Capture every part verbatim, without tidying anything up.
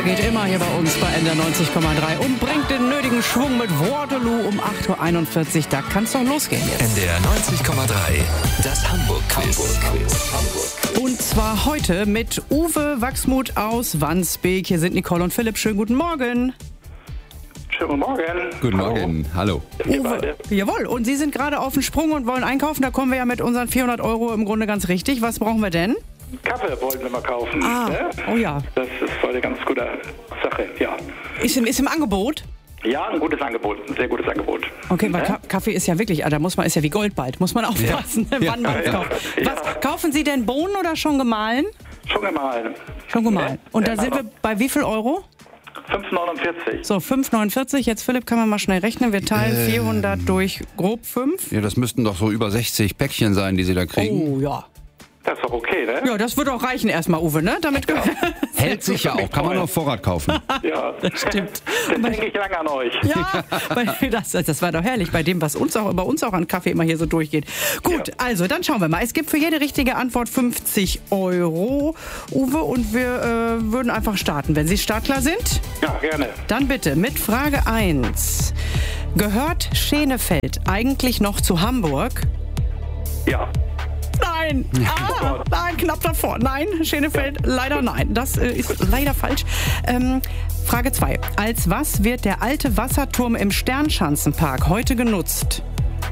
geht immer hier bei uns bei N D R neunzig Komma drei und bringt den nötigen Schwung mit Waterloo um acht Uhr einundvierzig. Da kann es doch losgehen jetzt. N D R neunzig Komma drei, das Hamburg-Quiz. Und zwar heute mit Uwe Wachsmuth aus Wandsbek. Hier sind Nicole und Philipp. Schönen guten Morgen. Schönen Morgen. Guten Hallo. Morgen, hallo. Uwe, jawohl, und Sie sind gerade auf dem Sprung und wollen einkaufen. Da kommen wir ja mit unseren vierhundert Euro im Grunde ganz richtig. Was brauchen wir denn? Kaffee wollten wir mal kaufen. Ah, ne? oh ja. Das ist voll eine ganz gute Sache, ja. Ist im, ist im Angebot? Ja, ein gutes Angebot, ein sehr gutes Angebot. Okay, weil Ne? Ka- Kaffee ist ja wirklich, ah, da muss man, ist ja wie Gold bald, muss man aufpassen, wann man es Ja. kauft. Ja. Was, kaufen Sie denn Bohnen oder schon gemahlen? Schon gemahlen. Schon gemahlen. Ne? Und da Ja, sind wir aber bei wie viel Euro? fünf neunundvierzig. So, fünf neunundvierzig. Jetzt, Philipp, kann man mal schnell rechnen. Wir teilen vierhundert durch grob fünf. Ja, das müssten doch so über sechzig Päckchen sein, die Sie da kriegen. Oh, ja. Das ist doch okay, ne? Ja, das wird auch reichen erstmal, Uwe, ne? Damit Hält sich ja auch, kann man auf Vorrat kaufen. Ja, Das stimmt. dann denke ich lange an euch. Ja, bei, das, das war doch herrlich, bei dem, was uns auch, bei uns auch an Kaffee immer hier so durchgeht. Gut, Ja. also dann schauen wir mal. Es gibt für jede richtige Antwort fünfzig Euro, Uwe, und wir äh, würden einfach starten. Wenn Sie startklar sind, Ja, gerne. dann bitte mit Frage eins. Gehört Schenefeld eigentlich noch zu Hamburg? Ja. Nein! Ah, nein, knapp davor. Nein, Schenefeld, leider nein. Das äh, ist leider falsch. Ähm, Frage zwei. Als was wird der alte Wasserturm im Sternschanzenpark heute genutzt?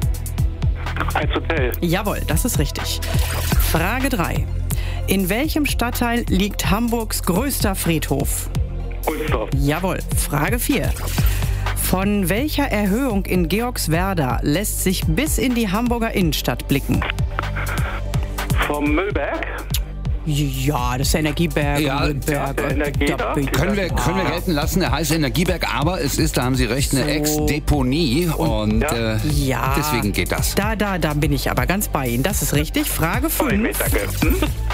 Als Hotel. Jawohl, das ist richtig. Frage drei. In welchem Stadtteil liegt Hamburgs größter Friedhof? Ulsdorf. Jawohl. Frage vier. Von welcher Erhöhung in Georgswerda lässt sich bis in die Hamburger Innenstadt blicken? Vom Müllberg. Ja, das ist der Energieberg. Ja, Müllberg, der Energie- da bin ich- Können wir, können wir gelten lassen, er heißt Energieberg, aber es ist, da haben Sie recht, eine So. Ex-Deponie und Ja. äh, Ja. deswegen geht das. Da, da, da bin ich aber ganz bei Ihnen. Das ist richtig. Frage Freue ich mich, fünf. danke. Hm?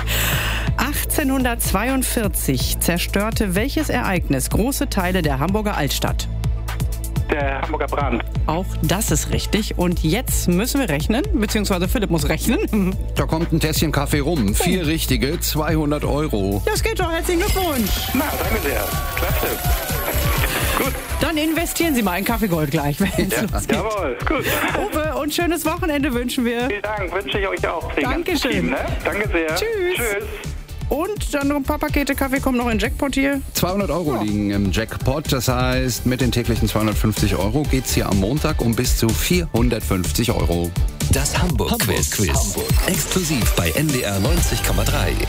achtzehnhundertzweiundvierzig zerstörte welches Ereignis große Teile der Hamburger Altstadt? Der Hamburger Brand. Auch das ist richtig. Und jetzt müssen wir rechnen, beziehungsweise Philipp muss rechnen. Da kommt ein Tässchen Kaffee rum. Vier richtige, zweihundert Euro. Das geht doch. Herzlichen Glückwunsch. Na, danke sehr. Klasse. Gut. Dann investieren Sie mal in Kaffeegold gleich, wenn es Ja. losgeht. Jawohl, gut. Uwe, und schönes Wochenende wünschen wir. Vielen Dank, wünsche ich euch auch. Den ganzen Dankeschön. Team, ne? Danke sehr. Tschüss. Tschüss. Und dann noch ein paar Pakete Kaffee kommen noch in Jackpot hier. zweihundert Euro liegen im Jackpot, das heißt, mit den täglichen zweihundertfünfzig Euro geht's hier am Montag um bis zu vierhundertfünfzig Euro. Das Hamburg-Quiz. Hamburg-Quiz. Exklusiv bei N D R neunzig Komma drei.